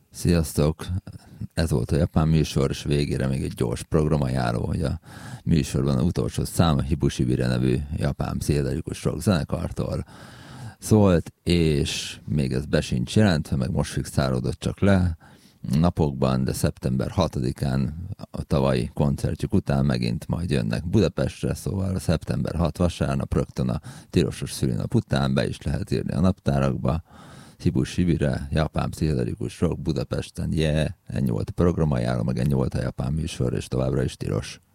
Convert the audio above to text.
Sziasztok! Ez volt a japán műsor, és végére még egy gyors programajánló, hogy a műsorban az utolsó szám a Hibushibire nevű japán pszichedelikus rock zenekartól szólt, és még ez be sincs jelentve, meg most fixálódott csak le napokban, de szeptember 6-án a tavalyi koncertjük után megint majd jönnek Budapestre, szóval a szeptember 6 vasárnap rögtön a tilosos szülinap után be is lehet írni a naptárakba. Hibushibire, japán pszichedelikus rock Budapesten, ennyi volt a programajánló, meg ennyi volt a japán műsor, és továbbra is tilos.